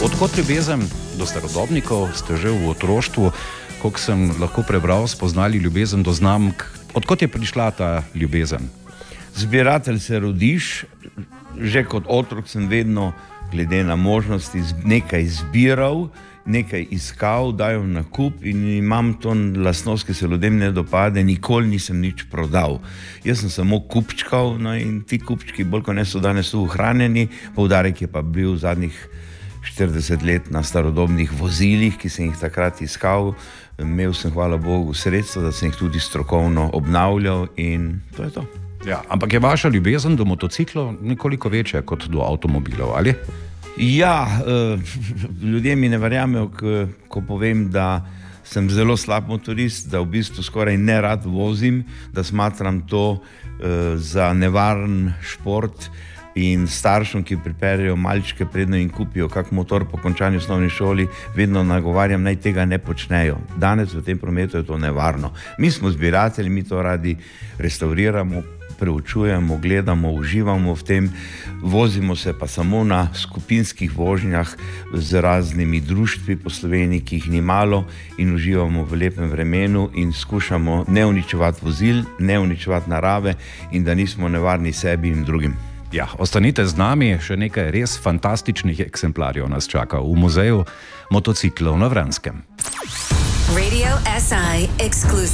Odkot ljubezen do starodobnikov, ste že v otroštvu, koliko sem lahko prebral, spoznali ljubezen do znamk. Odkot je prišla ta ljubezen? Zbiratelj se rodiš, že kot otrok sem vedno, glede na možnosti, nekaj zbiral, nekaj iskal, dajal na kup in imam to lastnost, ki se ljudem ne dopade, nikoli nisem nič prodal. Jaz sem samo kupčkal, no in ti kupčki bolj kot ne so danes ohranjeni, poudarek je pa bil v zadnjih 40 let na starodobnih vozilih, ki sem jih takrat iskal. Imel sem, hvala Bogu, sredstva, da sem jih tudi strokovno obnavljal in to je to. Ja, ampak je vaša ljubezen do motociklov nekoliko večja kot do avtomobilov, ali? Ja, ljudje mi ne verjamejo, ko povem, da sem zelo slab motorist, da v bistvu skoraj ne rad vozim, da smatram to za nevaren šport in staršem, ki pripeljejo malčke predno in kupijo kak motor po končani osnovni šoli, vedno nagovarjam, naj tega ne počnejo. Danes v tem prometu je to nevarno. Mi smo zbiratelji, mi to radi restauriramo, preučujemo, gledamo, uživamo v tem, vozimo se pa samo na skupinskih vožnjah z raznimi društvi po Sloveniji, ki jih ni malo, in uživamo v lepem vremenu in skušamo ne uničevati vozil, ne uničevati narave in da nismo nevarni sebi in drugim. Ja, ostanite z nami, še nekaj res fantastičnih eksemplarjev nas čaka v muzeju motociklov na Vranskem. Radio SI exclusive.